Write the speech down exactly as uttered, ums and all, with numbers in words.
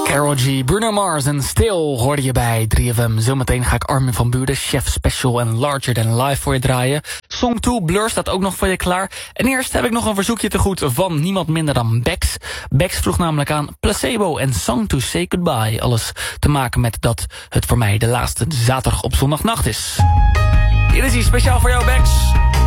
Karol G, Bruno Mars en Still hoorde je bij drie F M. Zometeen ga ik Armin van Buuren, Chef Special en Larger Than Life voor je draaien. Song twee, Blur, staat ook nog voor je klaar. En eerst heb ik nog een verzoekje te goed van niemand minder dan Bex. Bex vroeg namelijk aan Placebo en Song to Say Goodbye. Alles te maken met dat het voor mij de laatste zaterdag op zondagnacht is. Hier is hij speciaal voor jou, Bex.